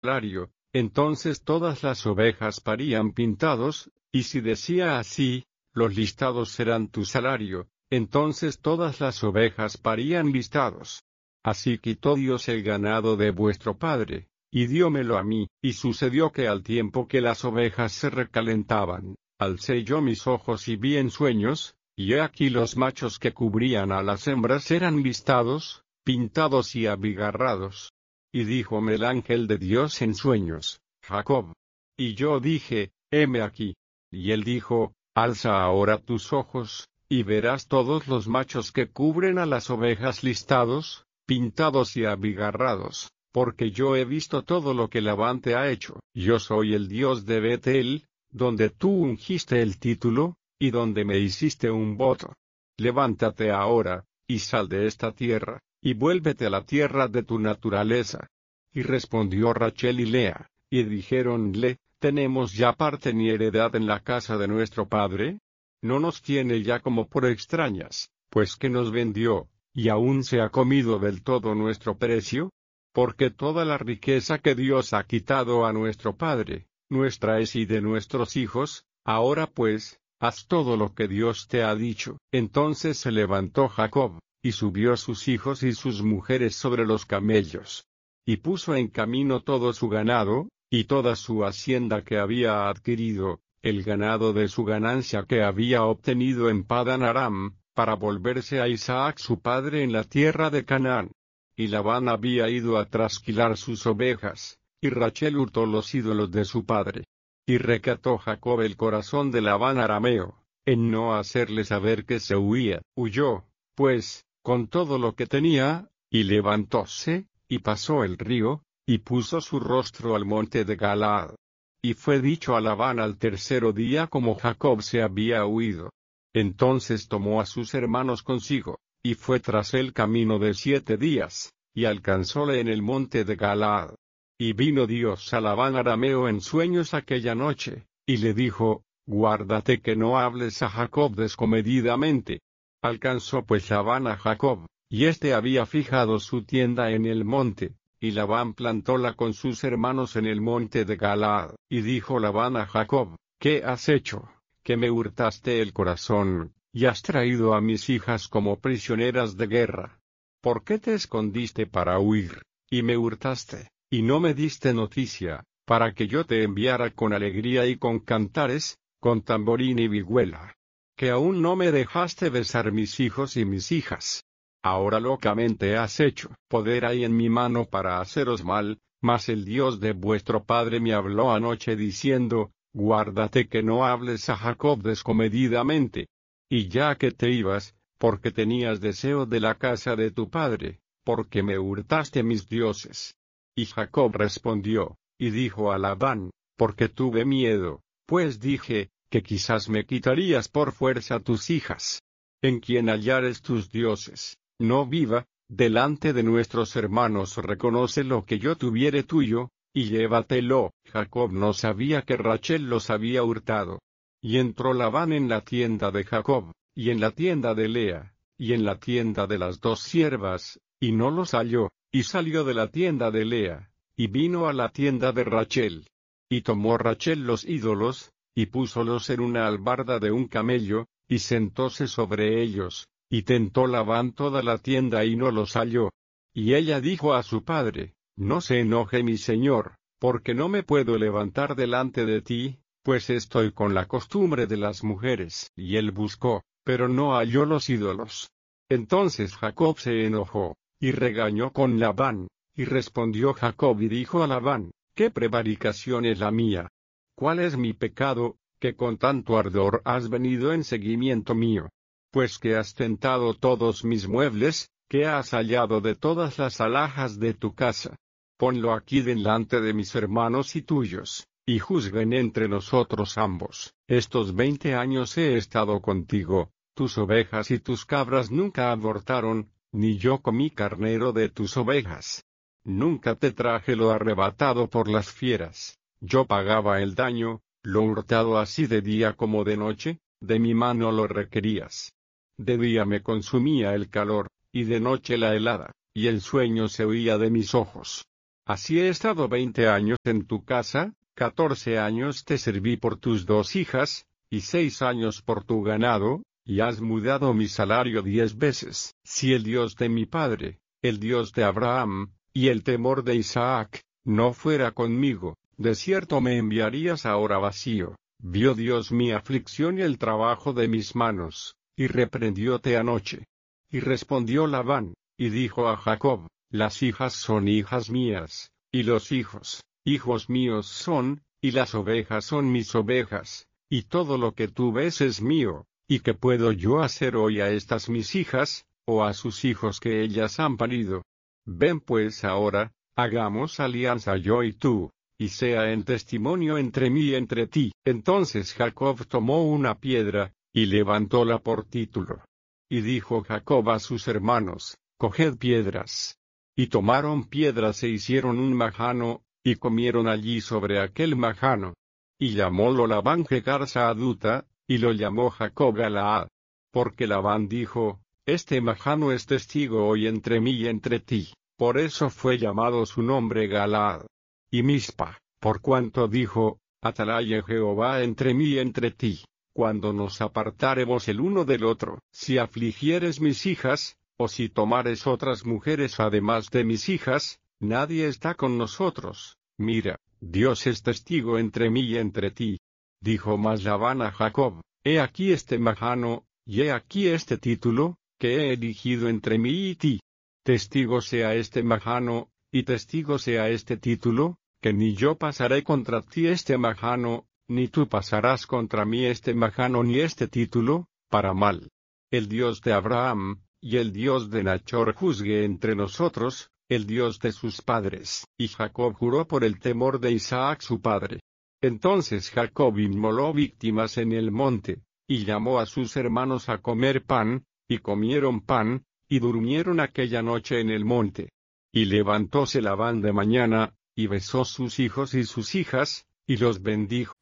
salario, entonces todas las ovejas parían pintados, y si decía así, los listados serán tu salario, entonces todas las ovejas parían listados. Así quitó Dios el ganado de vuestro padre, y diómelo a mí, y sucedió que al tiempo que las ovejas se recalentaban, alcé yo mis ojos y vi en sueños, y he aquí los machos que cubrían a las hembras eran listados, pintados y abigarrados. Y díjome el ángel de Dios en sueños, Jacob. Y yo dije, heme aquí. Y él dijo, alza ahora tus ojos, y verás todos los machos que cubren a las ovejas listados, pintados y abigarrados, porque yo he visto todo lo que Labán te ha hecho. Yo soy el Dios de Betel, donde tú ungiste el título, y donde me hiciste un voto. Levántate ahora, y sal de esta tierra, y vuélvete a la tierra de tu naturaleza. Y respondió Rachel y Lea, y dijéronle, ¿tenemos ya parte ni heredad en la casa de nuestro padre? No nos tiene ya como por extrañas, pues que nos vendió, y aún se ha comido del todo nuestro precio. Porque toda la riqueza que Dios ha quitado a nuestro padre, nuestra es y de nuestros hijos, ahora pues, haz todo lo que Dios te ha dicho. Entonces se levantó Jacob, y subió sus hijos y sus mujeres sobre los camellos. Y puso en camino todo su ganado, y toda su hacienda que había adquirido, el ganado de su ganancia que había obtenido en Padan Aram, para volverse a Isaac su padre en la tierra de Canaán. Y Labán había ido a trasquilar sus ovejas, y Rachel hurtó los ídolos de su padre. Y recató Jacob el corazón de Labán arameo, en no hacerle saber que se huía. Huyó, pues, con todo lo que tenía, y levantóse, y pasó el río, y puso su rostro al monte de Galaad. Y fue dicho a Labán al tercero día como Jacob se había huido. Entonces tomó a sus hermanos consigo, y fue tras él camino de 7 días, y alcanzóle en el monte de Galaad. Y vino Dios a Labán arameo en sueños aquella noche, y le dijo, guárdate que no hables a Jacob descomedidamente. Alcanzó pues Labán a Jacob, y éste había fijado su tienda en el monte, y Labán plantóla con sus hermanos en el monte de Galaad. Y dijo Labán a Jacob, ¿qué has hecho, que me hurtaste el corazón, y has traído a mis hijas como prisioneras de guerra? ¿Por qué te escondiste para huir, y me hurtaste, y no me diste noticia, para que yo te enviara con alegría y con cantares, con tamborín y vihuela? Que aún no me dejaste besar mis hijos y mis hijas. Ahora locamente has hecho. Poder hay en mi mano para haceros mal, mas el Dios de vuestro padre me habló anoche diciendo, guárdate que no hables a Jacob descomedidamente. Y ya que te ibas, porque tenías deseo de la casa de tu padre, porque me hurtaste mis dioses. Y Jacob respondió, y dijo a Labán, porque tuve miedo, pues dije, que quizás me quitarías por fuerza tus hijas. En quien hallares tus dioses, no viva, delante de nuestros hermanos reconoce lo que yo tuviere tuyo, y llévatelo. Jacob no sabía que Rachel los había hurtado. Y entró Labán en la tienda de Jacob, y en la tienda de Lea, y en la tienda de las 2 siervas, y no los halló, y salió de la tienda de Lea, y vino a la tienda de Rachel. Y tomó Rachel los ídolos, y púsolos en una albarda de un camello, y sentóse sobre ellos, y tentó Labán toda la tienda y no los halló. Y ella dijo a su padre, no se enoje mi señor, porque no me puedo levantar delante de ti, pues estoy con la costumbre de las mujeres. Y él buscó, pero no halló los ídolos. Entonces Jacob se enojó, y regañó con Labán, y respondió Jacob y dijo a Labán, ¿qué prevaricación es la mía? ¿Cuál es mi pecado, que con tanto ardor has venido en seguimiento mío? Pues que has tentado todos mis muebles, que has hallado de todas las alhajas de tu casa. Ponlo aquí delante de mis hermanos y tuyos, y juzguen entre nosotros ambos. Estos 20 años he estado contigo, tus ovejas y tus cabras nunca abortaron, ni yo comí carnero de tus ovejas. Nunca te traje lo arrebatado por las fieras. Yo pagaba el daño, lo hurtado así de día como de noche, de mi mano lo requerías. De día me consumía el calor, y de noche la helada, y el sueño se huía de mis ojos. Así he estado 20 años en tu casa, 14 años te serví por tus 2 hijas, y 6 años por tu ganado, y has mudado mi salario 10 veces. Si el Dios de mi padre, el Dios de Abraham, y el temor de Isaac, no fuera conmigo, de cierto me enviarías ahora vacío. Vio Dios mi aflicción y el trabajo de mis manos, y reprendióte anoche. Y respondió Labán, y dijo a Jacob: las hijas son hijas mías, y los hijos, hijos míos son, y las ovejas son mis ovejas, y todo lo que tú ves es mío, y ¿qué puedo yo hacer hoy a estas mis hijas, o a sus hijos que ellas han parido? Ven pues ahora, hagamos alianza yo y tú, y sea en testimonio entre mí y entre ti. Entonces Jacob tomó una piedra, y levantóla por título. Y dijo Jacob a sus hermanos: coged piedras. Y tomaron piedras e hicieron un majano, y comieron allí sobre aquel majano. Y llamólo Labán Jegar Saaduta, y lo llamó Jacob Galaad. Porque Labán dijo: este majano es testigo hoy entre mí y entre ti. Por eso fue llamado su nombre Galaad. Y Mispa, por cuanto dijo: atalaya Jehová entre mí y entre ti, cuando nos apartáremos el uno del otro. Si afligieres mis hijas, o si tomares otras mujeres además de mis hijas, nadie está con nosotros. Mira, Dios es testigo entre mí y entre ti. Dijo más Labán a Jacob: he aquí este majano, y he aquí este título, que he erigido entre mí y ti. Testigo sea este majano, y testigo sea este título, que ni yo pasaré contra ti este majano, ni tú pasarás contra mí este majano ni este título, para mal. El Dios de Abraham, y el Dios de Nachor juzgue entre nosotros, el Dios de sus padres. Y Jacob juró por el temor de Isaac su padre. Entonces Jacob inmoló víctimas en el monte, y llamó a sus hermanos a comer pan, y comieron pan, y durmieron aquella noche en el monte. Y levantóse Labán de mañana, y besó sus hijos y sus hijas, y los bendijo.